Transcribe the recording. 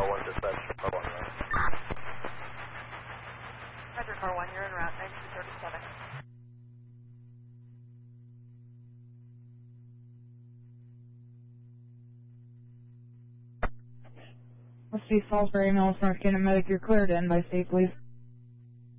1 dispatch, car 1 right. Roger, car 1, you're en route, 9237. Let's see, Salisbury, Mills, North Canton Medic, you're cleared in by state, please.